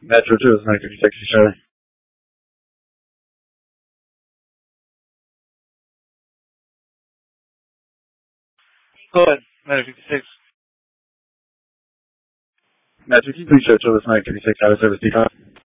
Metro 2 is 956, Charlie. Go ahead, 956. Metro, can you please show Joe this 956 out of service decon?